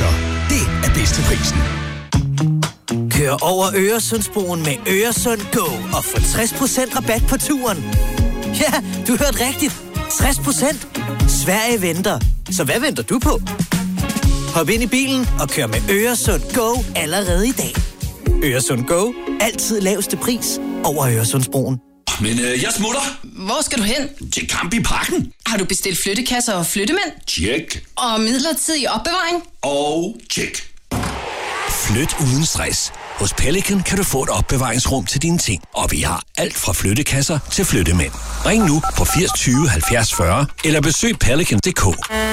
Center. Det er bedst til prisen. Kør over Øresundsbroen med Øresund Go og få 60% rabat på turen. Ja, du hørte rigtigt. 60%. Sverige venter. Så hvad venter du på? Hop ind i bilen og kør med Øresund Go allerede i dag. Øresund Go. Altid laveste pris over Øresundsbroen. Men jeg smutter. Hvor skal du hen? Til Camp i Parken. Har du bestilt flyttekasser og flyttemænd? Tjek. Og midlertidig opbevaring? Og tjek. Flyt uden stress. Hos Pelican kan du få et opbevaringsrum til dine ting. Og vi har alt fra flyttekasser til flyttemænd. Ring nu på 80 20 70 40 eller besøg pelican.dk.